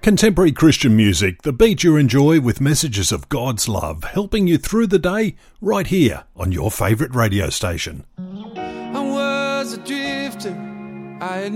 Contemporary Christian music, the beat you enjoy with messages of God's love, helping you through the day right here on your favourite radio station. I was a drifter. I had